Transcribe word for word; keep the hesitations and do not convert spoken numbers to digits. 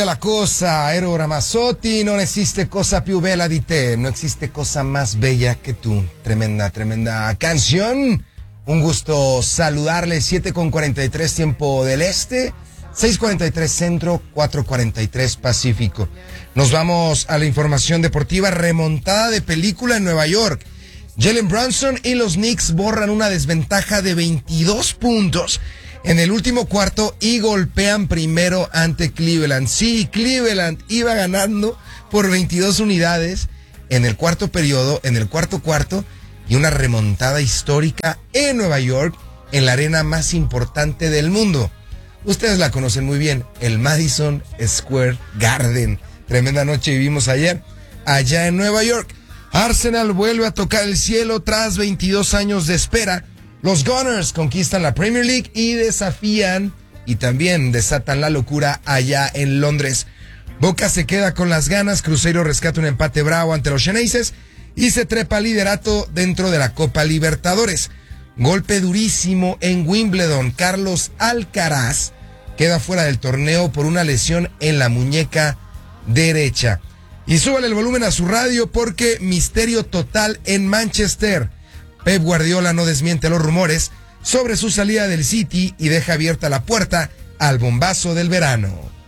La cosa, Ero Ramazzotti, non esiste cosa più bella di te, no existe cosa más bella que tú. Tremenda, tremenda canción. Un gusto saludarle, siete con cuarenta y tres tiempo del este, seis cuarenta y tres centro, cuatro cuarenta y tres pacífico. Nos vamos a la información deportiva, remontada de película en Nueva York. Jalen Brunson y los Knicks borran una desventaja de veintidós puntos en el último cuarto y golpean primero ante Cleveland. Sí, Cleveland iba ganando por veintidós unidades en el cuarto periodo, en el cuarto cuarto, y una remontada histórica en Nueva York, en la arena más importante del mundo. Ustedes la conocen muy bien, el Madison Square Garden. Tremenda noche vivimos ayer, allá en Nueva York. Arsenal vuelve a tocar el cielo tras veintidós años de espera. Los Gunners conquistan la Premier League y desafían y también desatan la locura allá en Londres. Boca se queda con las ganas, Cruzeiro rescata un empate bravo ante los Xeneises y se trepa al liderato dentro de la Copa Libertadores. Golpe durísimo en Wimbledon, Carlos Alcaraz queda fuera del torneo por una lesión en la muñeca derecha. Y súbale el volumen a su radio porque misterio total en Manchester. Pep Guardiola no desmiente los rumores sobre su salida del City y deja abierta la puerta al bombazo del verano.